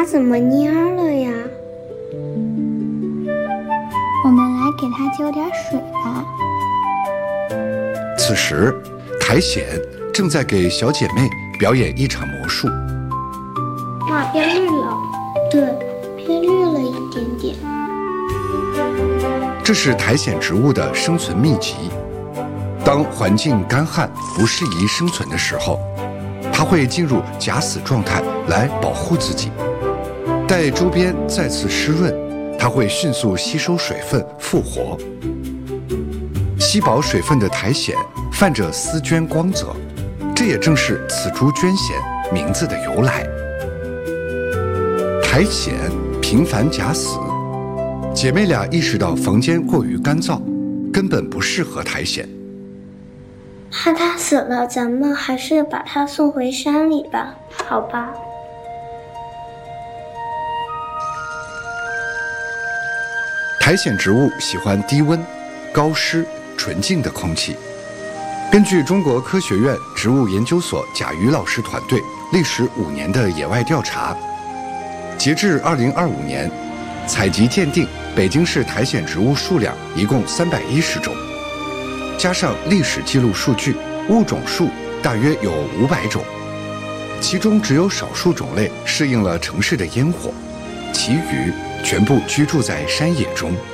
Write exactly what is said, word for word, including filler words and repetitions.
它怎么蔫了呀？ 我们来给它浇点水吧。 此时，苔藓正在给小姐妹表演一场魔术。 哇，变绿了！对，变绿了一点点。 这是苔藓植物的生存秘籍。当环境干旱不适宜生存的时候，它会进入假死状态来保护自己。待周边再次湿润，它会迅速吸收水分复活。吸饱水分的苔藓泛着丝绢光泽，这也正是此株绢藓名字的由来。苔藓频繁假死，姐妹俩意识到房间过于干燥，根本不适合苔藓。 怕它死了，咱们还是把它送回山里吧，好吧？ 苔藓植物喜欢低温、高湿、纯净的空气。根据中国科学院植物研究所贾瑜老师团队历时五年的野外调查，截至二零二五年，采集鉴定北京市苔藓植物数量一共三百一十种，加上历史记录数据，物种数大约有五百种，其中只有少数种类适应了城市的烟火，其余全部居住在山野中。